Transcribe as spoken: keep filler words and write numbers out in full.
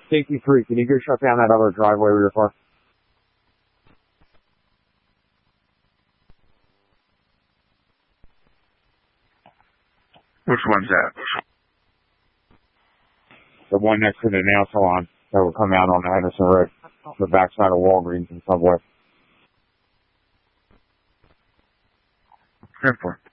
Safety three, can you go shut down that other driveway with your car? Which one's that? The one next to the nail salon that will come out on the Henderson Road, the backside of Walgreens and Subway. ten four.